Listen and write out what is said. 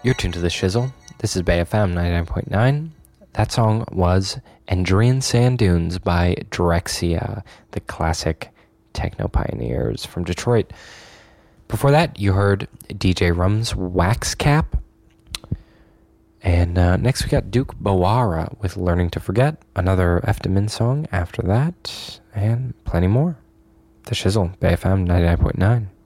You're tuned to The Shizzle. This is Bay FM 99.9. That song was Andrian Sand Dunes by Drexcia, the classic techno pioneers from Detroit. Before that, you heard DJ Rum's Wax Cap. And next we got Duke Bawara with Learning to Forget, another Eftemin song after that, and plenty more. The Shizzle, Bay FM 99.9.